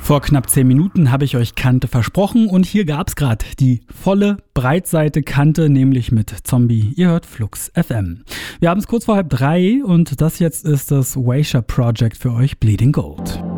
Vor knapp 10 Minuten habe ich euch Kante versprochen und hier gab es gerade die volle Breitseite Kante, nämlich mit Zombie. Ihr hört Flux FM. Wir haben es kurz vor 2:30 und das jetzt ist das Waysha Project für euch, Bleeding Gold.